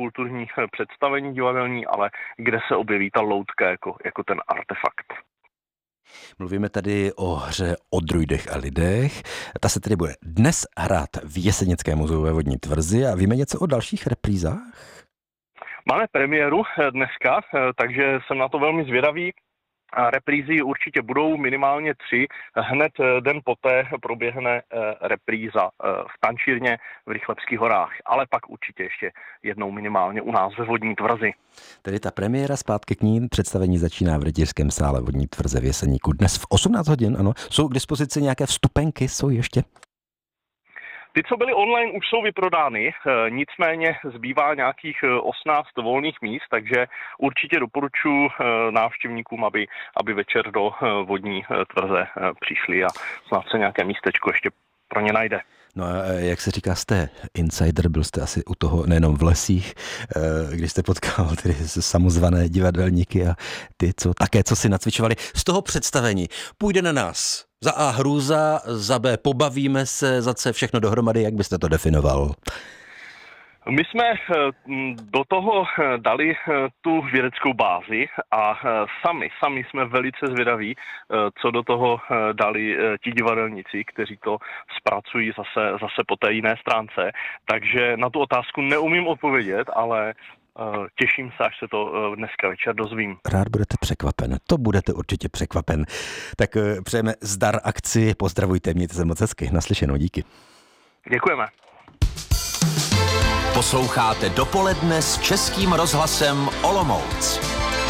kulturní představení divadelní, ale kde se objeví ta loutka jako ten artefakt. Mluvíme tady o hře O druidech a lidech. Ta se tedy bude dnes hrát v Jesenickém muzeu ve Vodní Tvrzi a víme něco o dalších reprízách? Máme premiéru dneska, takže jsem na to velmi zvědavý. Reprízy určitě budou minimálně 3. Hned den poté proběhne repríza v Tančírně v Rychlebských horách, ale pak určitě ještě jednou minimálně u nás ve Vodní Tvrzi. Tedy ta premiéra zpátky k ní, představení začíná v Rytířském sále Vodní Tvrze v Jeseníku dnes v 18 hodin, ano. Jsou k dispozici nějaké vstupenky, jsou ještě? Ty, co byly online, už jsou vyprodány, nicméně zbývá nějakých 18 volných míst, takže určitě doporučuji návštěvníkům, aby večer do Vodní Tvrze přišli a snad se nějaké místečko ještě pro ně najde. No a jak se říká, jste insider, byl jste asi u toho nejenom v lesích, když jste potkal tedy samozvané divadelníky a ty, co si nacvičovali. Z toho představení půjde na nás za A hrůza, za B pobavíme se, za C všechno dohromady, jak byste to definoval? My jsme do toho dali tu vědeckou bázi a sami jsme velice zvědaví, co do toho dali ti divadelníci, kteří to zpracují zase po té jiné stránce. Takže na tu otázku neumím odpovědět, ale těším se, až se to dneska večer dozvím. Rád budete překvapen, to budete určitě překvapen. Tak přejeme zdar akci, pozdravujte, mějte se moc hezky, naslyšenou, díky. Děkujeme. Posloucháte Dopoledne s Českým rozhlasem Olomouc.